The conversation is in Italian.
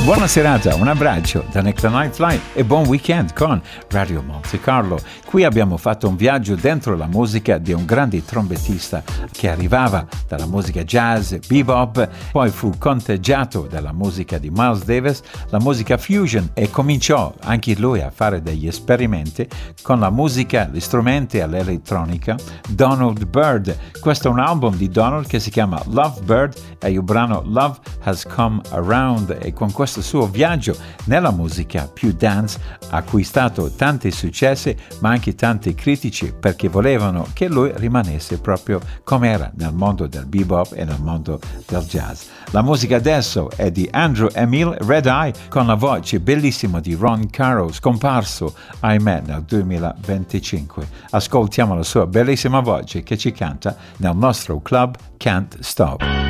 Buona serata, un abbraccio da Nick the Nightfly e buon weekend con Radio Monte Carlo. Qui abbiamo fatto un viaggio dentro la musica di un grande trombettista che arrivava dalla musica jazz, bebop, poi fu contagiato dalla musica di Miles Davis, la musica fusion, e cominciò anche lui a fare degli esperimenti con la musica, gli strumenti all'elettronica. Donald Byrd, questo è un album di Donald che si chiama Love Bird e il brano Love Has Come Around, e con questo suo viaggio nella musica più dance ha acquistato tanti successi ma anche tanti critici, perché volevano che lui rimanesse proprio come era nel mondo del bebop e nel mondo del jazz. La musica adesso è di Andrew Emile Red Eye con la voce bellissima di Ron Caro, scomparso ahimè nel 2025. Ascoltiamo la sua bellissima voce che ci canta nel nostro club Can't Stop.